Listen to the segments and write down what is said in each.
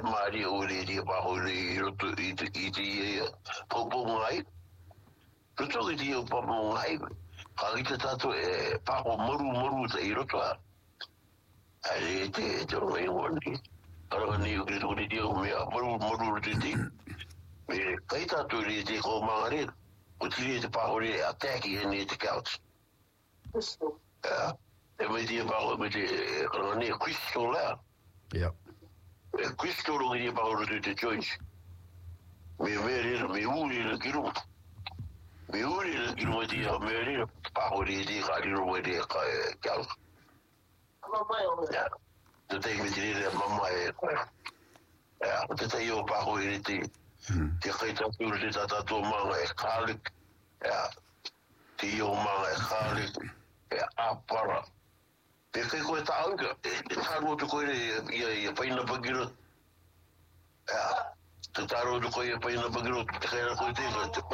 mari uri di bahuri rotu iti popo ngai rotu iti popo ngai kagita tatu papo moru te rotu ai te roi woni ara ni uri uri di me moru iti me kaita tu ri di ko mangari utili te bahuri ataki ni te couch e me di bahuri me te ni crystal la questo lo che parlo di te Joyce mi uri il giro di me parlo di carino di cal tu te mi dire mamma te io parlo di te che tu di tata tua mamma e calic ti io mamma e calic e apara perché questa anche taro tu coi ia paina bagiro tu taro tu coi paina bagiro te era coi te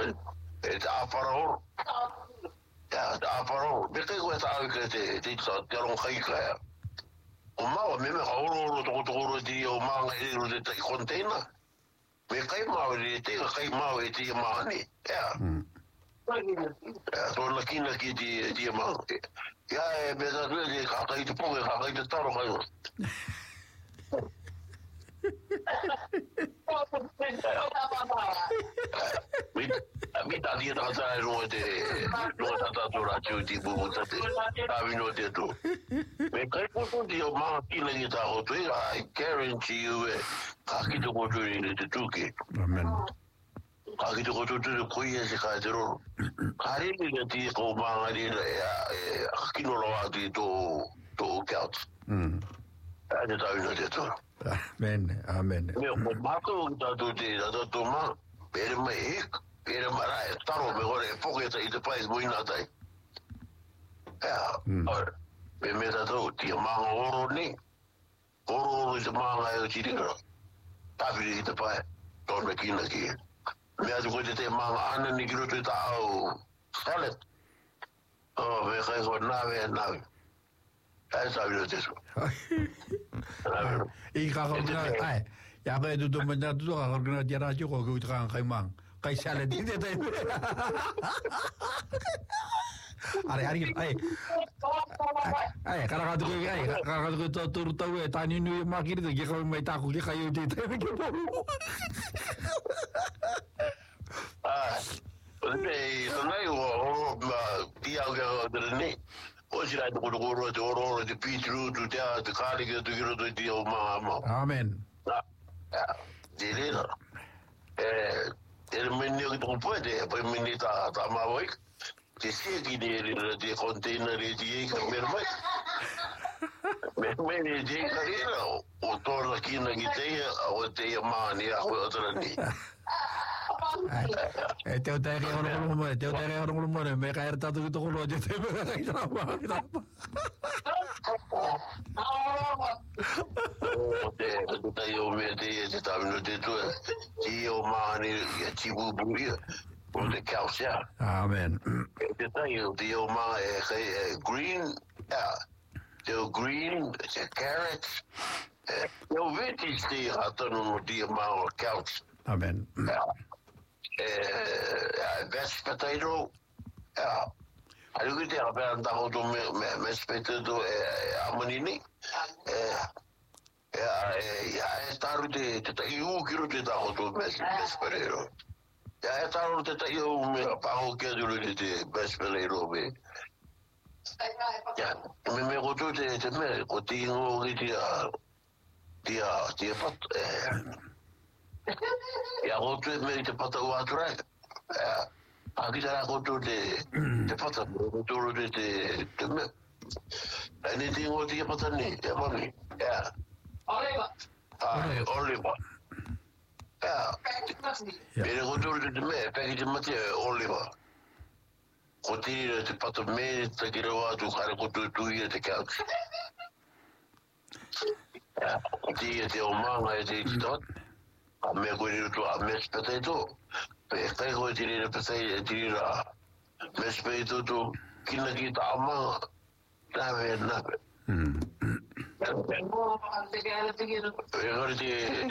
aparo aparo perché questa anche te ron khaika o ma me oro to di o ma e te container me kai ma te mani so na kina ki di ma ya me da le ka kai te ponga ka kai te taro kai mi ta dia ta sa ro ta tora chu di bu ta te ta vi no te tu me kai po di o ma kina ni ta o tu I guarantee you ka ki to go to ni te tu ki amen Kaki to go to kuia se ka tero. Kare ni ti ko ma ri kino lo ati to couch. Ade ta ino te to. Amen. Me ko ma ko ta to te da to ma per me per mara taro me gore poche te te pais buina tai. Me me ta to ti ma oro ni. Oro ni ma ga ti ro. Ta vi te pa to me kina ki. Me azu ko te manga ana ni kiro te tau salad me kai ko nave ai sa vi te so I ka ko ai ya ba du me na du ka ko dia ra ju ko ku tra kai mang kai salad ni te ai kara ka du to tur to e tani nu ma kiri de ko mai ta ko ke kai te Lei dia ga ne o sira de oro de pitru tu te kali ke tu giro de o ma amen direla el menino que tu puede pues menita ta ma voi che si che de container di che me di carino o torna aqui na guiteia o te mani a outra ni teu tere ono mo me caer tanto que to lo je te te io me te stavano te tu io mani ci bubuia o de calcia amen te io ma green green carrots eu vedi sti atano di ma couch amen mashed potato alu que te apa anda ho do mashed potato amanini taru te iu kiro te ta ho do mashed potato taru te iu me pa ho ke do te mashed potato me me go to te me ko ti ngo dia pat ya go to me te pat o atra aquí será go to te pat go to te me ani ti ngo ti pat ni ya ba ni ya oliva pero go to te me pe ki te mate oliva ko ti te pat me te ki ro tu kare ko tu te ka ti te o manga te tot a me ko ri tu a me potato pe kai ko ti ri pe ti ra me potato tu kina ki ta ma na